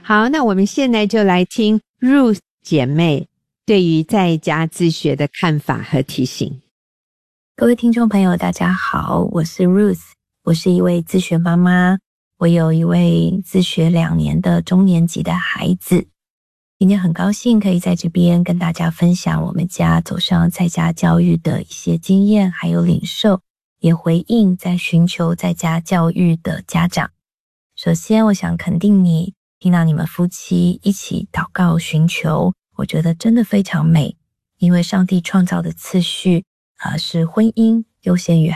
好，那我们现在就来听 Ruth 姐妹对于在家自学的看法和提醒。 各位听众朋友大家好，我是 Ruth， 我是一位自学妈妈，我有一位自学2年的中年级的孩子。今天很高兴可以在这边跟大家分享我们家走上在家教育的一些经验还有领受，也回应在寻求在家教育的家长。首先我想肯定你，听到你们夫妻一起祷告寻求，我觉得真的非常美，因为上帝创造的次序是婚姻优先于